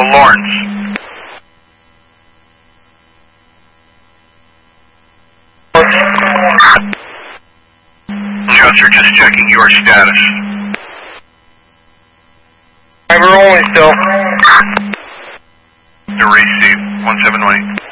Lawrence. Adjuster, just checking your status. Driver only still. To receive 1718.